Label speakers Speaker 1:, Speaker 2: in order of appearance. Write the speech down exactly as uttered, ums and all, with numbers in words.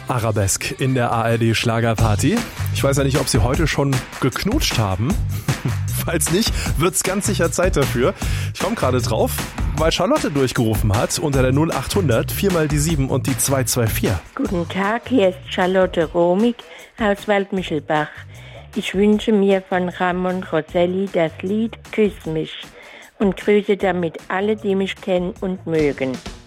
Speaker 1: Arabesk in der A R D Schlagerparty. Ich weiß ja nicht, ob Sie heute schon geknutscht haben. Falls nicht, wird's ganz sicher Zeit dafür. Ich komme gerade drauf, weil Charlotte durchgerufen hat unter der null achthundert, viermal die sieben und die zwei zwei vier.
Speaker 2: Guten Tag, hier ist Charlotte Romig aus Waldmichelbach. Ich wünsche mir von Ramon Rosselli das Lied Küss mich und grüße damit alle, die mich kennen und mögen.